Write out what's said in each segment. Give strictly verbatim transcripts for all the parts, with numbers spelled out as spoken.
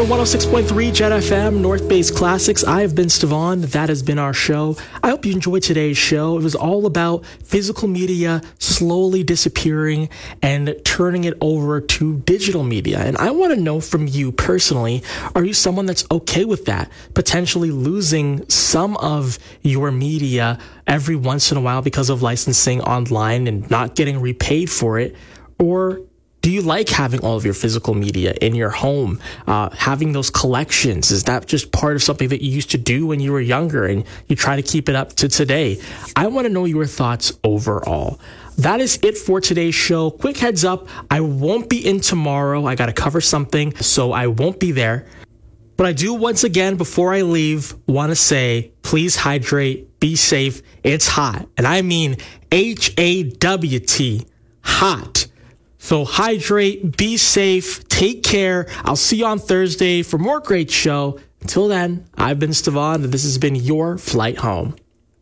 on one oh six point three Jet F M, North Bay's Classics. I have been Stevon. That has been our show. I hope you enjoyed today's show. It was all about physical media slowly disappearing and turning it over to digital media. And I want to know from you personally, are you someone that's okay with that? Potentially losing some of your media every once in a while because of licensing online and not getting repaid for it? Or do you like having all of your physical media in your home, uh, having those collections? Is that just part of something that you used to do when you were younger and you try to keep it up to today? I want to know your thoughts overall. That is it for today's show. Quick heads up, I won't be in tomorrow. I got to cover something, so I won't be there. But I do, once again, before I leave, want to say, please hydrate, be safe. It's hot. And I mean H A W T, hot. So hydrate, be safe, take care. I'll see you on Thursday for more great show. Until then, I've been Stevon, and this has been your flight home.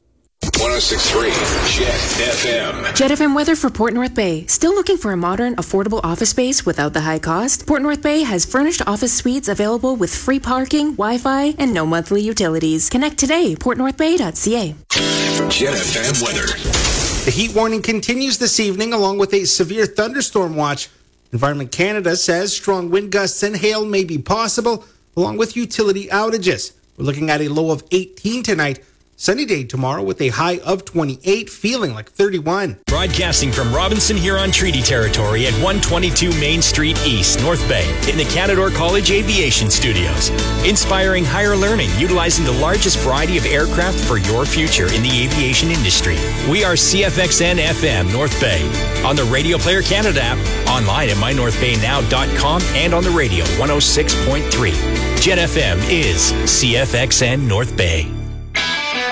one oh six point three Jet F M. Jet F M weather for Port North Bay. Still looking for a modern, affordable office space without the high cost? Port North Bay has furnished office suites available with free parking, Wi-Fi, and no monthly utilities. Connect today, port north bay dot c a. Jet F M weather. The heat warning continues this evening along with a severe thunderstorm watch. Environment Canada says strong wind gusts and hail may be possible along with utility outages. We're looking at a low of eighteen tonight. Sunny day tomorrow with a high of twenty-eight, feeling like thirty-one. Broadcasting from Robinson Huron Treaty Territory at one twenty-two Main Street East, North Bay, in the Canadore College Aviation Studios. Inspiring higher learning, utilizing the largest variety of aircraft for your future in the aviation industry. We are C F X N F M North Bay, on the Radio Player Canada app, online at my north bay now dot com, and on the radio one oh six point three. Jet F M is C F X N North Bay.